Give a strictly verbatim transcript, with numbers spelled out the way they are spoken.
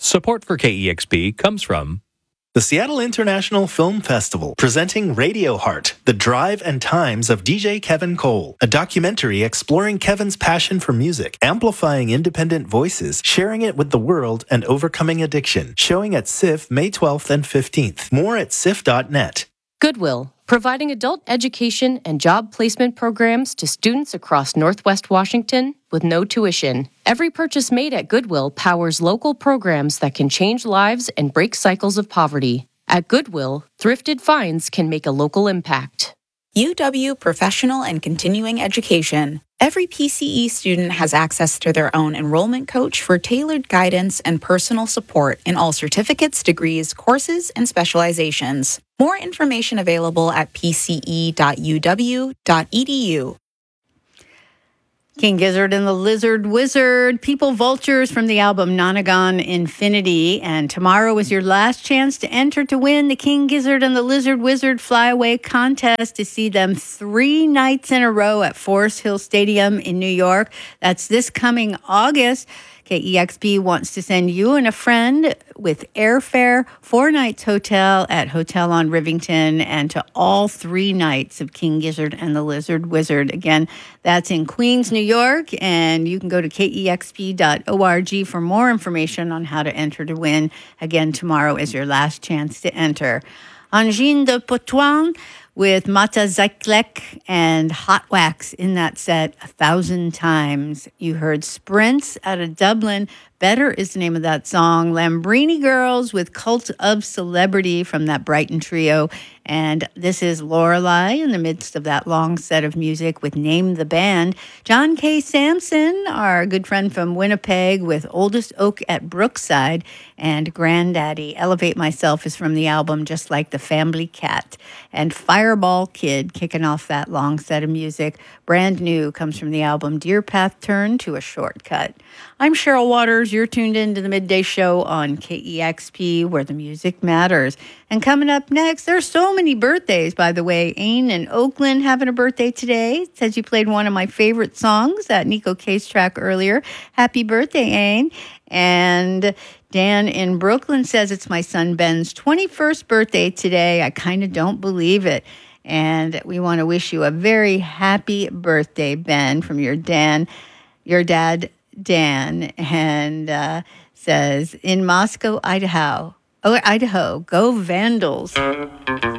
Support for K E X P comes from the Seattle International Film Festival, presenting Radio Heart, The Drive and Times of D J Kevin Cole, a documentary exploring Kevin's passion for music, amplifying independent voices, sharing it with the world, and overcoming addiction. Showing at S I F May twelfth and fifteenth. More at S I F dot net. Goodwill, providing adult education and job placement programs to students across Northwest Washington with no tuition. Every purchase made at Goodwill powers local programs that can change lives and break cycles of poverty. At Goodwill, thrifted finds can make a local impact. U W Professional and Continuing Education. Every P C E student has access to their own enrollment coach for tailored guidance and personal support in all certificates, degrees, courses, and specializations. More information available at p c e dot u w dot e d u. King Gizzard and the Lizard Wizard, People Vultures from the album Nonagon Infinity. And tomorrow is your last chance to enter to win the King Gizzard and the Lizard Wizard Flyaway Contest to see them three nights in a row at Forest Hill Stadium in New York. That's this coming August. K E X P wants to send you and a friend with airfare, four nights hotel at Hotel on Rivington, and to all three nights of King Gizzard and the Lizard Wizard. Again, that's in Queens, New York, and you can go to k e x p dot org for more information on how to enter to win. Again, tomorrow is your last chance to enter. Angine de Poitouin with Mata Zyklek and Hot Wax in that set a thousand times. You heard Sprints out of Dublin. Better is the name of that song. Lambrini Girls with Cult of Celebrity from that Brighton trio. And this is Lorelei in the midst of that long set of music with Name the Band. John K. Sampson, our good friend from Winnipeg, with Oldest Oak at Brookside. And Granddaddy, Elevate Myself, is from the album Just Like the Family Cat. And Fireball Kid, kicking off that long set of music. Brand new, comes from the album Deer Path Turn to a Shortcut. I'm Cheryl Waters. You're tuned in to the Midday Show on K E X P, where the music matters. And coming up next, there's so many birthdays, by the way. Ain in Oakland having a birthday today. Says you played one of my favorite songs, that Nico Case track earlier. Happy birthday, Ain. And Dan in Brooklyn says it's my son Ben's twenty-first birthday today. I kind of don't believe it. And we want to wish you a very happy birthday, Ben, from your Dan, your dad, Dan, and uh, says, in Moscow, Idaho, oh, Idaho, go Vandals.